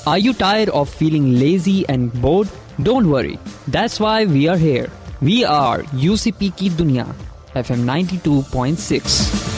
Are you tired of feeling lazy and bored? Don't worry. That's why we are here. We are UCP की दुनिया FM 92.6.